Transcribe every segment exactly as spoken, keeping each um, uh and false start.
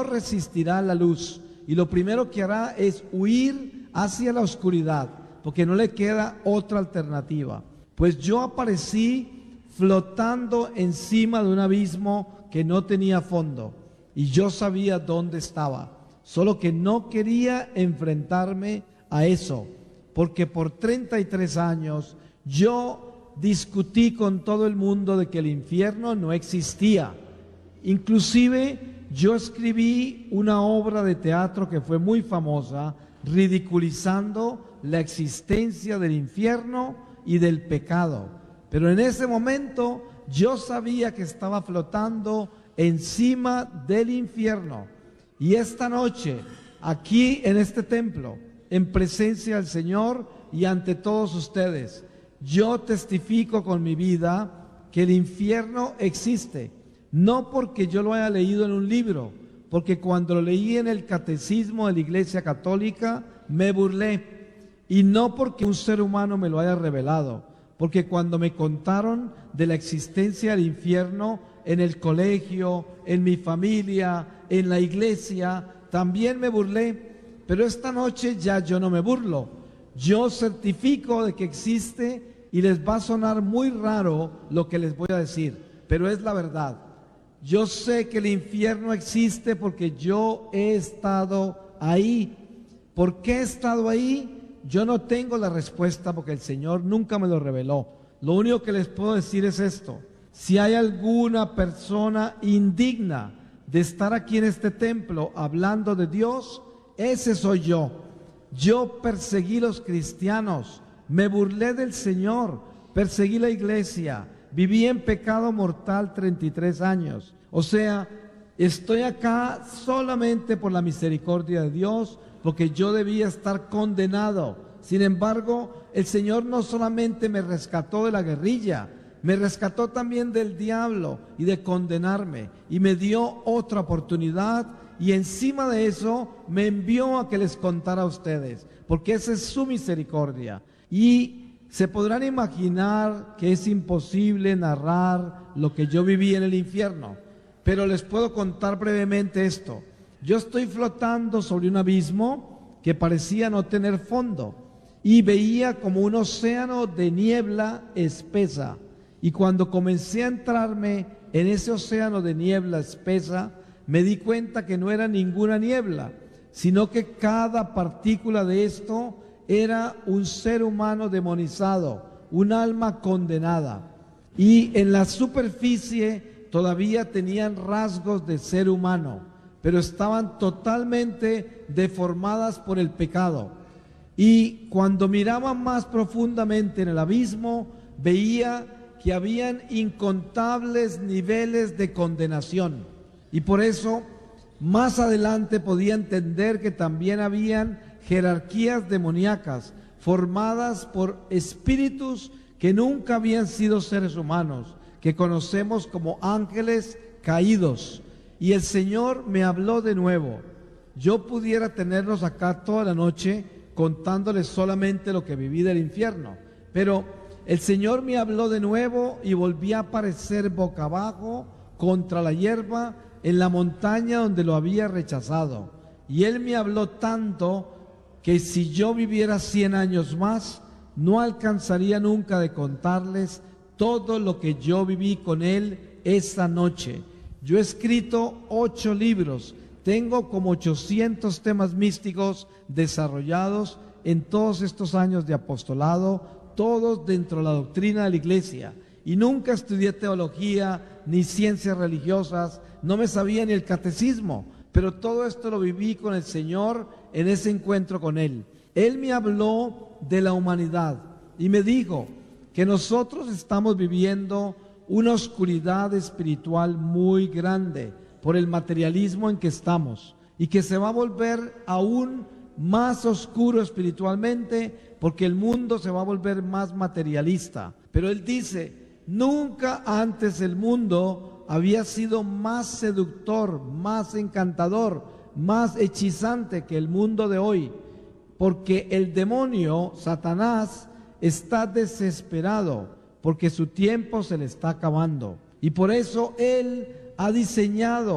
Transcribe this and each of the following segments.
no resistirá la luz y lo primero que hará es huir hacia la oscuridad, porque no le queda otra alternativa. Pues yo aparecí flotando encima de un abismo que no tenía fondo y yo sabía dónde estaba, solo que no quería enfrentarme a eso, porque por treinta y tres años yo discutí con todo el mundo de que el infierno no existía. Inclusive yo escribí una obra de teatro que fue muy famosa, ridiculizando la existencia del infierno y del pecado. Pero en ese momento yo sabía que estaba flotando encima del infierno. Y esta noche, aquí en este templo, en presencia del Señor y ante todos ustedes, yo testifico con mi vida que el infierno existe. No porque yo lo haya leído en un libro, porque cuando lo leí en el catecismo de la Iglesia Católica me burlé. Y no porque un ser humano me lo haya revelado, porque cuando me contaron de la existencia del infierno en el colegio, en mi familia, en la iglesia, también me burlé. Pero esta noche ya yo no me burlo. Yo certifico de que existe y les va a sonar muy raro lo que les voy a decir, pero es la verdad. Yo sé que el infierno existe porque yo he estado ahí. ¿Por qué he estado ahí? Yo no tengo la respuesta porque el Señor nunca me lo reveló. Lo único que les puedo decir es esto: si hay alguna persona indigna de estar aquí en este templo hablando de Dios, ese soy yo. Yo perseguí los cristianos, me burlé del Señor, perseguí la iglesia, viví en pecado mortal treinta y tres años. O sea, estoy acá solamente por la misericordia de Dios, porque yo debía estar condenado. Sin embargo, el Señor no solamente me rescató de la guerrilla, me rescató también del diablo y de condenarme, y me dio otra oportunidad, y encima de eso me envió a que les contara a ustedes, porque esa es su misericordia. Y se podrán imaginar que es imposible narrar lo que yo viví en el infierno, pero les puedo contar brevemente esto. Yo estoy flotando sobre un abismo que parecía no tener fondo y veía como un océano de niebla espesa. Y cuando comencé a entrarme en ese océano de niebla espesa, me di cuenta que no era ninguna niebla, sino que cada partícula de esto era un ser humano demonizado, un alma condenada. Y en la superficie todavía tenían rasgos de ser humano, pero estaban totalmente deformadas por el pecado. Y cuando miraba más profundamente en el abismo, veía que habían incontables niveles de condenación. Y por eso, más adelante podía entender que también habían jerarquías demoníacas formadas por espíritus que nunca habían sido seres humanos, que conocemos como ángeles caídos. Y el Señor me habló de nuevo. Yo pudiera tenernos acá toda la noche contándoles solamente lo que viví del infierno, pero el Señor me habló de nuevo y volví a aparecer boca abajo contra la hierba en la montaña donde lo había rechazado. Y Él me habló tanto que si yo viviera cien años más, no alcanzaría nunca de contarles todo lo que yo viví con Él esa noche. Yo he escrito ocho libros, tengo como ochocientos temas místicos desarrollados en todos estos años de apostolado, todos dentro de la doctrina de la iglesia. Y nunca estudié teología ni ciencias religiosas, no me sabía ni el catecismo, pero todo esto lo viví con el Señor en ese encuentro con Él. Él me habló de la humanidad y me dijo que nosotros estamos viviendo una oscuridad espiritual muy grande por el materialismo en que estamos y que se va a volver aún más oscuro espiritualmente porque el mundo se va a volver más materialista. Pero Él dice, nunca antes el mundo había sido más seductor, más encantador, más hechizante que el mundo de hoy, porque el demonio, Satanás, está desesperado porque su tiempo se le está acabando. Y por eso Él ha diseñado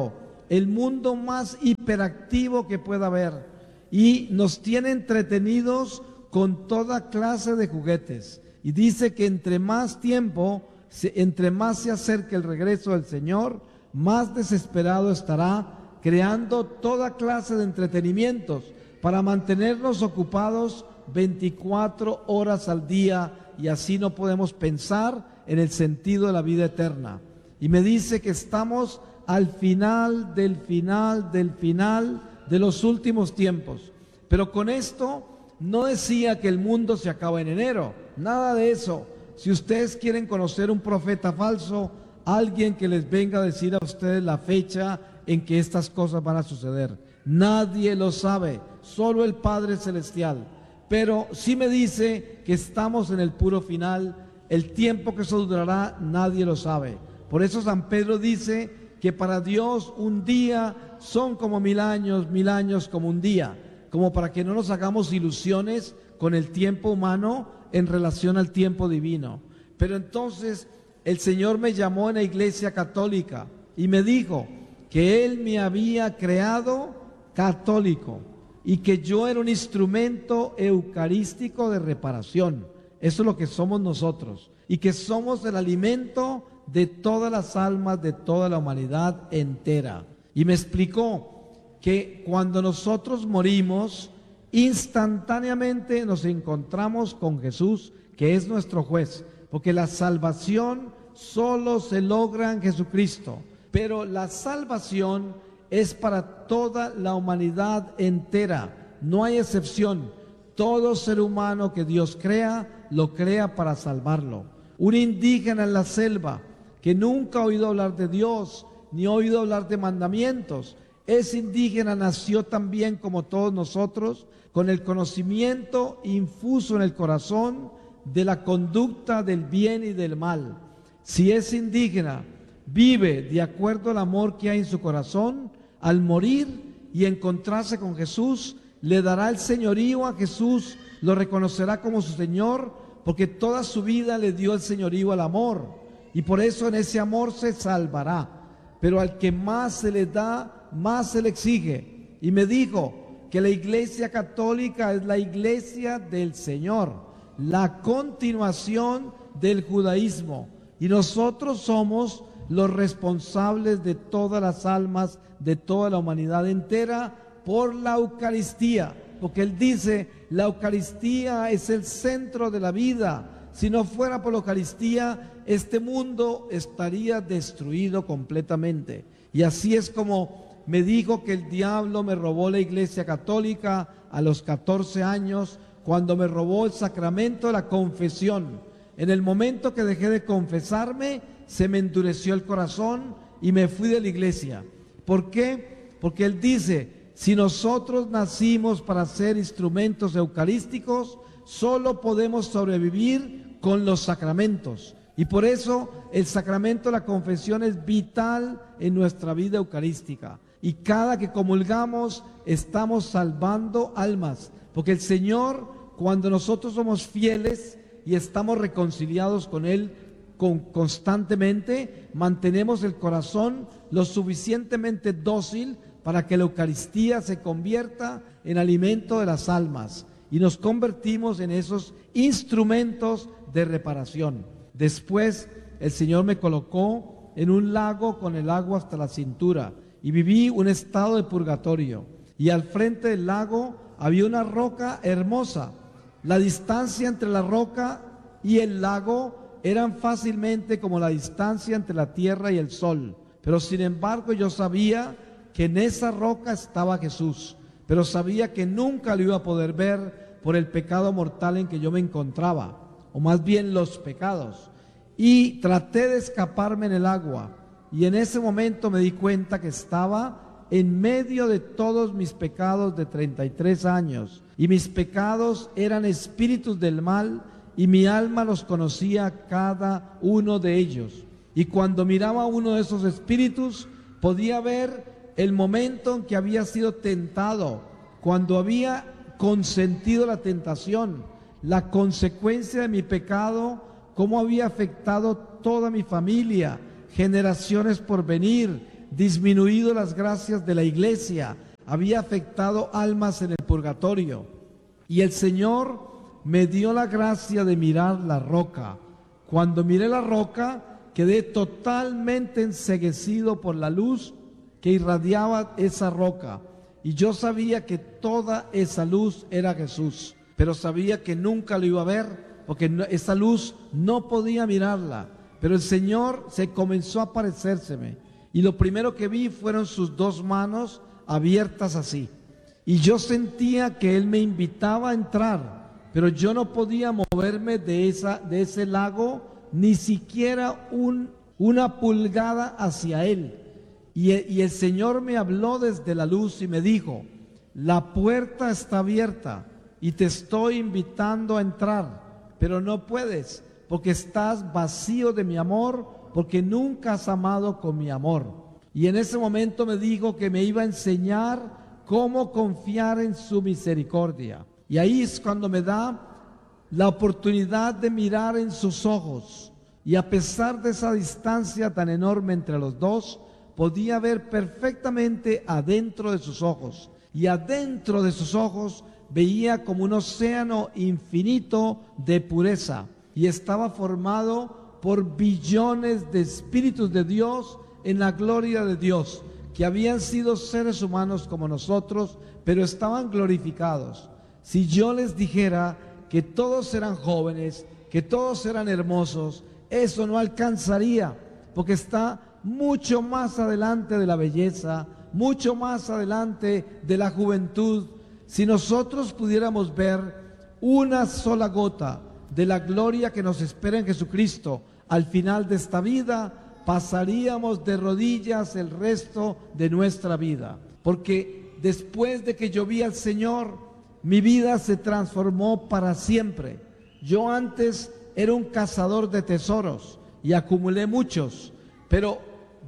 el mundo más hiperactivo que pueda haber, y nos tiene entretenidos con toda clase de juguetes. Y dice que entre más tiempo, entre más se acerque el regreso del Señor, más desesperado estará, creando toda clase de entretenimientos para mantenernos ocupados veinticuatro horas al día, y así no podemos pensar en el sentido de la vida eterna. Y me dice que estamos al final del final del final de los últimos tiempos. Pero con esto no decía que el mundo se acaba en enero, nada de eso. Si ustedes quieren conocer un profeta falso, alguien que les venga a decir a ustedes la fecha en que estas cosas van a suceder, nadie lo sabe, solo el Padre Celestial. Pero sí me dice que estamos en el puro final, el tiempo que eso durará nadie lo sabe. Por eso San Pedro dice que para Dios un día son como mil años, mil años como un día, como para que no nos hagamos ilusiones con el tiempo humano en relación al tiempo divino. Pero entonces el Señor me llamó en la Iglesia Católica y me dijo que Él me había creado católico y que yo era un instrumento eucarístico de reparación. Eso es lo que somos nosotros, y que somos el alimento de todas las almas, de toda la humanidad entera. Y me explicó que cuando nosotros morimos, instantáneamente nos encontramos con Jesús, que es nuestro juez, porque la salvación solo se logra en Jesucristo, pero la salvación es para toda la humanidad entera, no hay excepción. Todo ser humano que Dios crea, lo crea para salvarlo. Un indígena en la selva que nunca ha oído hablar de Dios, ni ha oído hablar de mandamientos, ese indígena nació también como todos nosotros, con el conocimiento infuso en el corazón de la conducta del bien y del mal. Si ese indígena vive de acuerdo al amor que hay en su corazón, al morir y encontrarse con Jesús, le dará el señorío a Jesús, lo reconocerá como su Señor, porque toda su vida le dio el señorío al amor, y por eso en ese amor se salvará. Pero al que más se le da, más se le exige. Y me dijo que la Iglesia Católica es la Iglesia del Señor, la continuación del judaísmo, y nosotros somos los responsables de todas las almas, de toda la humanidad entera, por la Eucaristía, porque él dice, la Eucaristía es el centro de la vida. Si no fuera por la Eucaristía, este mundo estaría destruido completamente. Y así es como me dijo que el diablo me robó la Iglesia Católica a los catorce años, cuando me robó el sacramento de la confesión. En el momento que dejé de confesarme, se me endureció el corazón y me fui de la iglesia. ¿Por qué? Porque él dice, si nosotros nacimos para ser instrumentos eucarísticos, solo podemos sobrevivir con los sacramentos. Y por eso el sacramento de la confesión es vital en nuestra vida eucarística. Y cada que comulgamos, estamos salvando almas. Porque el Señor, cuando nosotros somos fieles y estamos reconciliados con Él, Con, constantemente mantenemos el corazón lo suficientemente dócil para que la Eucaristía se convierta en alimento de las almas y nos convertimos en esos instrumentos de reparación. Después el Señor me colocó en un lago con el agua hasta la cintura y viví un estado de purgatorio, y al frente del lago había una roca hermosa. La distancia entre la roca y el lago eran fácilmente como la distancia entre la tierra y el sol, pero sin embargo yo sabía que en esa roca estaba Jesús, pero sabía que nunca lo iba a poder ver por el pecado mortal en que yo me encontraba, o más bien los pecados, y traté de escaparme en el agua, y en ese momento me di cuenta que estaba en medio de todos mis pecados de treinta y tres años, y mis pecados eran espíritus del mal, y mi alma los conocía cada uno de ellos. Y cuando miraba a uno de esos espíritus, podía ver el momento en que había sido tentado, cuando había consentido la tentación, la consecuencia de mi pecado, cómo había afectado toda mi familia, generaciones por venir, disminuido las gracias de la iglesia, había afectado almas en el purgatorio. Y el Señor me dio la gracia de mirar la roca. Cuando miré la roca, quedé totalmente enceguecido por la luz que irradiaba esa roca. Y yo sabía que toda esa luz era Jesús, pero sabía que nunca lo iba a ver, porque no, esa luz no podía mirarla. Pero el Señor se comenzó a aparecérseme, y lo primero que vi fueron sus dos manos abiertas así. Y yo sentía que Él me invitaba a entrar, pero yo no podía moverme de, esa, de ese lago, ni siquiera un, una pulgada hacia Él. Y, y el Señor me habló desde la luz y me dijo: la puerta está abierta y te estoy invitando a entrar, pero no puedes porque estás vacío de mi amor, porque nunca has amado con mi amor. Y en ese momento me dijo que me iba a enseñar cómo confiar en su misericordia. Y ahí es cuando me da la oportunidad de mirar en sus ojos. Y a pesar de esa distancia tan enorme entre los dos, podía ver perfectamente adentro de sus ojos. Y adentro de sus ojos veía como un océano infinito de pureza. Y estaba formado por billones de espíritus de Dios en la gloria de Dios, que habían sido seres humanos como nosotros, pero estaban glorificados. Si yo les dijera que todos eran jóvenes, que todos eran hermosos, eso no alcanzaría, porque está mucho más adelante de la belleza, mucho más adelante de la juventud. Si nosotros pudiéramos ver una sola gota de la gloria que nos espera en Jesucristo al final de esta vida, pasaríamos de rodillas el resto de nuestra vida. Porque después de que yo vi al Señor, mi vida se transformó para siempre. Yo antes era un cazador de tesoros y acumulé muchos, pero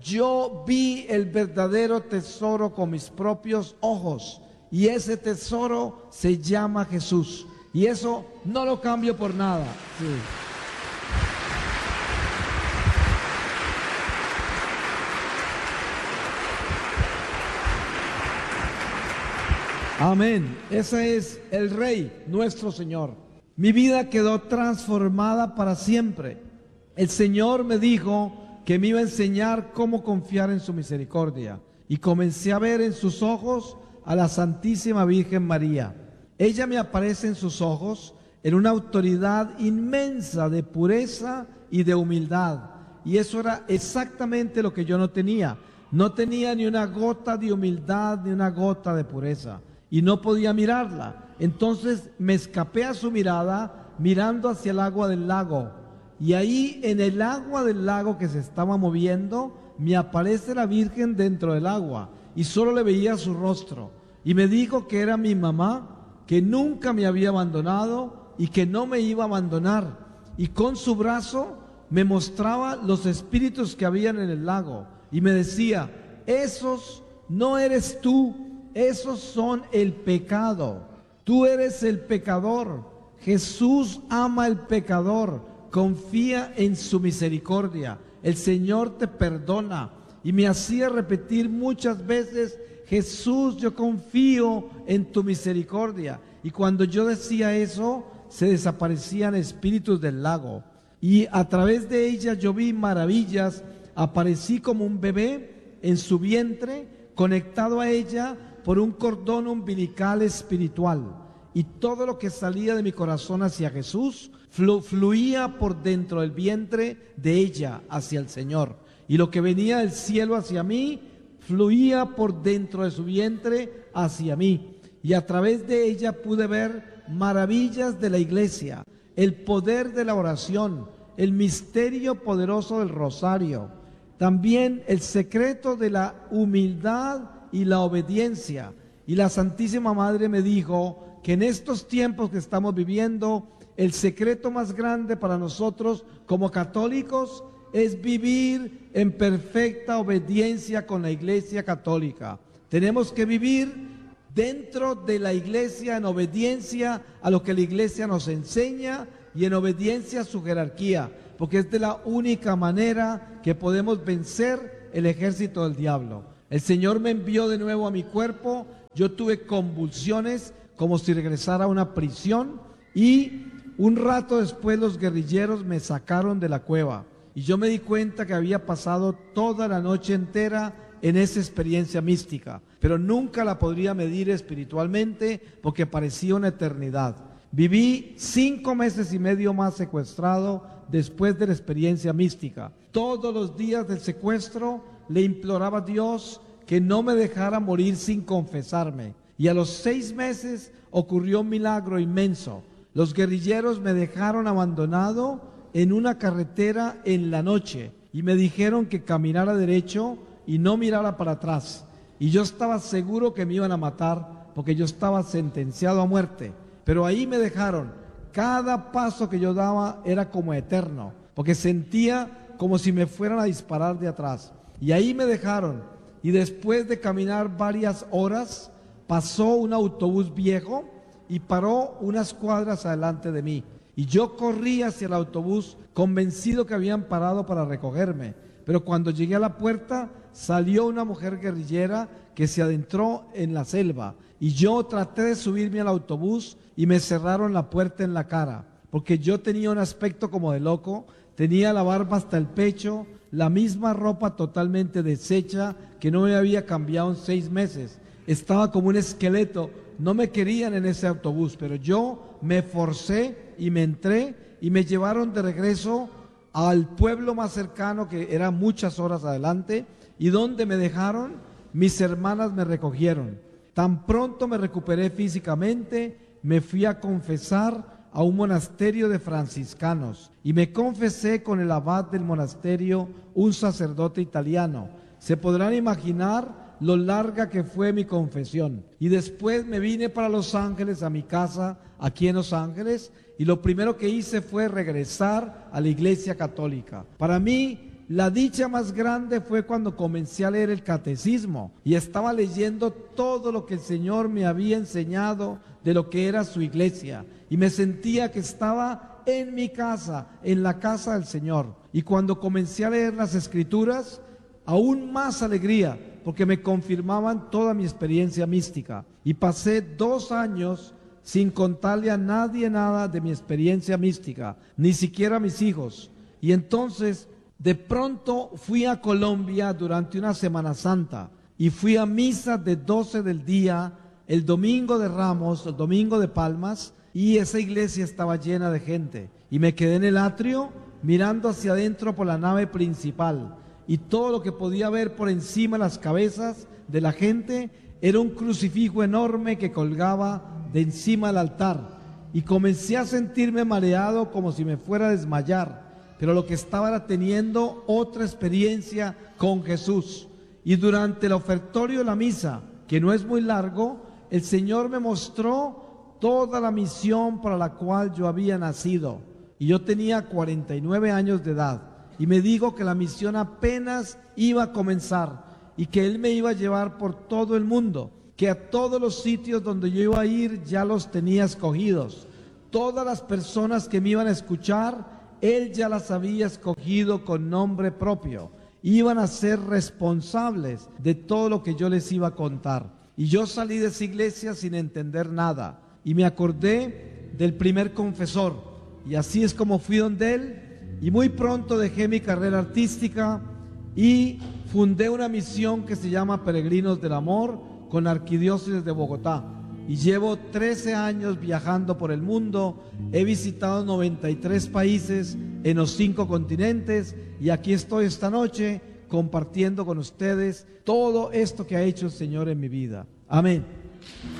yo vi el verdadero tesoro con mis propios ojos, y ese tesoro se llama Jesús, y eso no lo cambio por nada. Sí. Amén. Ese es el Rey, nuestro Señor. Mi vida quedó transformada para siempre. El Señor me dijo que me iba a enseñar cómo confiar en su misericordia, y comencé a ver en sus ojos a la Santísima Virgen María. Ella me aparece en sus ojos en una autoridad inmensa de pureza y de humildad, y eso era exactamente lo que yo no tenía. No tenía ni una gota de humildad ni una gota de pureza, y no podía mirarla. Entonces me escapé a su mirada, mirando hacia el agua del lago, y ahí en el agua del lago que se estaba moviendo, me aparece la Virgen dentro del agua, y solo le veía su rostro, y me dijo que era mi mamá, que nunca me había abandonado y que no me iba a abandonar, y con su brazo me mostraba los espíritus que habían en el lago, y me decía: esos no eres tú, esos son el pecado, tú eres el pecador. Jesús ama al pecador, confía en su misericordia, el Señor te perdona. Y me hacía repetir muchas veces: Jesús, yo confío en tu misericordia. Y cuando yo decía eso, se desaparecían espíritus del lago, y a través de ella yo vi maravillas. Aparecí como un bebé en su vientre, conectado a ella por un cordón umbilical espiritual, y todo lo que salía de mi corazón hacia Jesús flu fluía por dentro del vientre de ella hacia el Señor, y lo que venía del cielo hacia mí fluía por dentro de su vientre hacia mí, y a través de ella pude ver maravillas de la iglesia, el poder de la oración, el misterio poderoso del rosario, también el secreto de la humildad y la obediencia. Y la Santísima Madre me dijo que en estos tiempos que estamos viviendo, el secreto más grande para nosotros como católicos es vivir en perfecta obediencia con la Iglesia Católica. Tenemos que vivir dentro de la Iglesia en obediencia a lo que la Iglesia nos enseña y en obediencia a su jerarquía, porque es de la única manera que podemos vencer el ejército del diablo. El Señor me envió de nuevo a mi cuerpo, yo tuve convulsiones como si regresara a una prisión y un rato después los guerrilleros me sacaron de la cueva y yo me di cuenta que había pasado toda la noche entera en esa experiencia mística, pero nunca la podría medir espiritualmente porque parecía una eternidad. Viví cinco meses y medio más secuestrado después de la experiencia mística. Todos los días del secuestro le imploraba a Dios que no me dejara morir sin confesarme. Y a los seis meses ocurrió un milagro inmenso. Los guerrilleros me dejaron abandonado en una carretera en la noche y me dijeron que caminara derecho y no mirara para atrás. Y yo estaba seguro que me iban a matar porque yo estaba sentenciado a muerte. Pero ahí me dejaron. Cada paso que yo daba era como eterno, porque sentía como si me fueran a disparar de atrás. Y ahí me dejaron. Y después de caminar varias horas, pasó un autobús viejo y paró unas cuadras adelante de mí. Y yo corrí hacia el autobús convencido que habían parado para recogerme. Pero cuando llegué a la puerta, salió una mujer guerrillera que se adentró en la selva. Y yo traté de subirme al autobús y me cerraron la puerta en la cara, porque yo tenía un aspecto como de loco, tenía la barba hasta el pecho, la misma ropa totalmente deshecha que no me había cambiado en seis meses. Estaba como un esqueleto, no me querían en ese autobús, pero yo me forcé y me entré y me llevaron de regreso al pueblo más cercano, que era muchas horas adelante, y donde me dejaron, mis hermanas me recogieron. Tan pronto me recuperé físicamente, me fui a confesar a un monasterio de franciscanos y me confesé con el abad del monasterio, un sacerdote italiano. Se podrán imaginar lo larga que fue mi confesión. Y después me vine para Los Ángeles, a mi casa, aquí en Los Ángeles, y lo primero que hice fue regresar a la Iglesia Católica. Para mí, la dicha más grande fue cuando comencé a leer el catecismo y estaba leyendo todo lo que el Señor me había enseñado de lo que era su iglesia. Y me sentía que estaba en mi casa, en la casa del Señor. Y cuando comencé a leer las Escrituras, aún más alegría, porque me confirmaban toda mi experiencia mística. Y pasé dos años sin contarle a nadie nada de mi experiencia mística, ni siquiera a mis hijos. Y entonces, de pronto fui a Colombia durante una Semana Santa y fui a misa de doce del día, el domingo de Ramos, el domingo de Palmas, y esa iglesia estaba llena de gente. Y me quedé en el atrio mirando hacia adentro por la nave principal, y todo lo que podía ver por encima de las cabezas de la gente era un crucifijo enorme que colgaba de encima del altar. Y comencé a sentirme mareado como si me fuera a desmayar. Pero lo que estaba era teniendo otra experiencia con Jesús. Y durante el ofertorio de la misa, que no es muy largo, el Señor me mostró toda la misión para la cual yo había nacido. Y yo tenía cuarenta y nueve años de edad. Y me dijo que la misión apenas iba a comenzar y que Él me iba a llevar por todo el mundo, que a todos los sitios donde yo iba a ir ya los tenía escogidos. Todas las personas que me iban a escuchar, Él ya las había escogido con nombre propio. Iban a ser responsables de todo lo que yo les iba a contar. Y yo salí de esa iglesia sin entender nada. Y me acordé del primer confesor. Y así es como fui donde él. Y muy pronto dejé mi carrera artística y fundé una misión que se llama Peregrinos del Amor con la Arquidiócesis de Bogotá. Y llevo trece años viajando por el mundo, he visitado noventa y tres países en los cinco continentes y aquí estoy esta noche compartiendo con ustedes todo esto que ha hecho el Señor en mi vida. Amén.